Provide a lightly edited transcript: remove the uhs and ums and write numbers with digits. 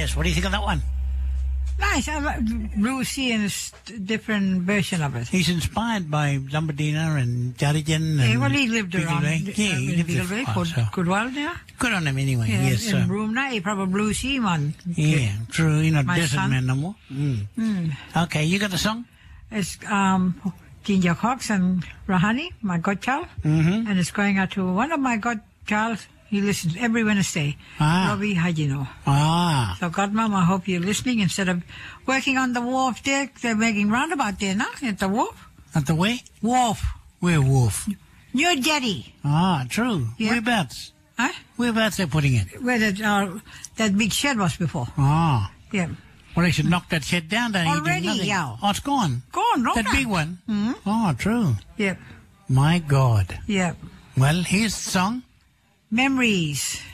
Yes, what do you think of that one? Nice. I like Lucy and a different version of it. He's inspired by Lumberdina and Jarijan. And Well, he lived Beagle around Bay. Yeah, he in lived Beagle there Bay for a for while, so good while now. good on him anyway. Yeah, Yes, in room now, he probably Blue Sea man. yeah, true. You're not My desert son. man no more. Okay, you got the song? It's Ginger Cox and Rahani, my godchild. Mm-hmm. And it's going out to one of my godchilds. He listens every Wednesday. Robbie Hajino. Ah, So, Godmom, I hope you're listening. Instead of working on the wharf there, they're making roundabout there now, at the wharf. at the way? Wharf. Where Wolf? New jetty. Ah, true. Yeah. Whereabouts? Huh? Whereabouts they're putting it? Where that big shed was before. Ah, Yeah. well, they should knock that shed down, don't you? Do Already, nothing. yeah. Oh, it's gone. Gone, wrong That now. big one? Mm-hmm. Oh, true. Yep. My God. Yep. Well, here's the song. Memories.